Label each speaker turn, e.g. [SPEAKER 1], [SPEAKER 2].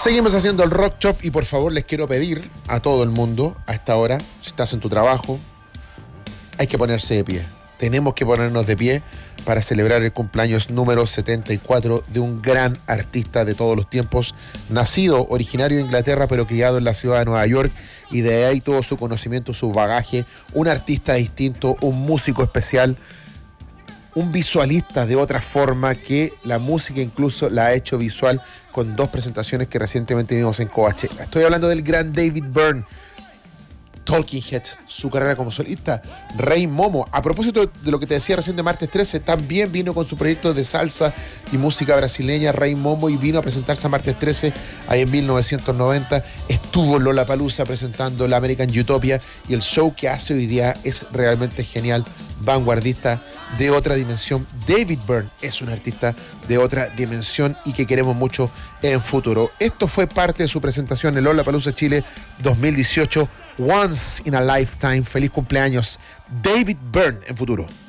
[SPEAKER 1] Seguimos haciendo el Rock Shop y por favor les quiero pedir a todo el mundo a esta hora, si estás en tu trabajo, hay que ponerse de pie. Tenemos que ponernos de pie para celebrar el cumpleaños número 74 de un gran artista de todos los tiempos, nacido originario de Inglaterra pero criado en la ciudad de Nueva York, y de ahí todo su conocimiento, su bagaje, un artista distinto, un músico especial, un visualista de otra forma que la música incluso la ha hecho visual con 2 presentaciones que recientemente vimos en Coachella. Estoy hablando del gran David Byrne, Talking Heads, su carrera como solista. Rey Momo, a propósito de lo que te decía recién de Martes 13, también vino con su proyecto de salsa y música brasileña, Rey Momo, y vino a presentarse a Martes 13 ahí en 1990. Estuvo en Lollapalooza presentando la American Utopia, y el show que hace hoy día es realmente genial, vanguardista, de otra dimensión. David Byrne es un artista de otra dimensión y que queremos mucho en futuro. Esto fue parte de su presentación en Lollapalooza Chile 2018, Once in a Lifetime. Feliz cumpleaños, David Byrne, en futuro.